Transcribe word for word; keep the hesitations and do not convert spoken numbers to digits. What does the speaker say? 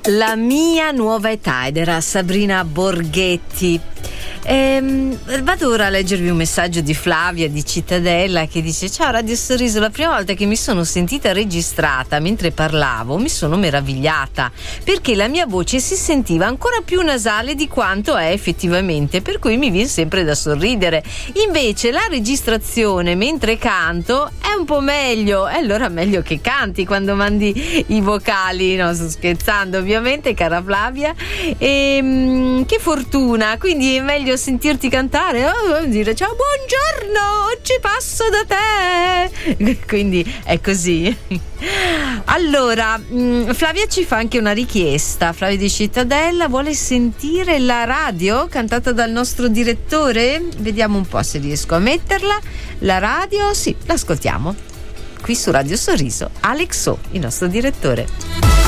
La mia nuova età, ed era Sabrina Borghetti. Ehm, vado ora a leggervi un messaggio di Flavia di Cittadella che dice: ciao Radio Sorriso, la prima volta che mi sono sentita registrata mentre parlavo mi sono meravigliata perché la mia voce si sentiva ancora più nasale di quanto è effettivamente, per cui mi viene sempre da sorridere. Invece la registrazione mentre canto è un po' meglio, e allora meglio che canti quando mandi i vocali. No, sto scherzando ovviamente, cara Flavia. E, che fortuna, quindi è meglio sentirti cantare, oh, dire ciao, buongiorno, oggi passo da te, quindi è così. Allora Flavia ci fa anche una richiesta. Flavia di Cittadella vuole sentire la radio cantata dal nostro direttore. Vediamo un po' se riesco a metterla. La radio, sì, l'ascoltiamo qui su Radio Sorriso. Alex O, il nostro direttore.